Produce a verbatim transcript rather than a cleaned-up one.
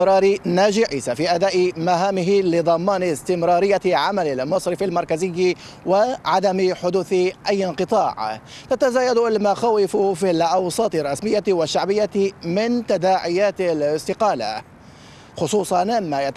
قرار ناجي عيسى في أداء مهامه لضمان استمرارية عمل المصرف المركزي وعدم حدوث أي انقطاع. تتزايد المخاوف في الأوساط الرسمية والشعبية من تداعيات الاستقالة، خصوصا ما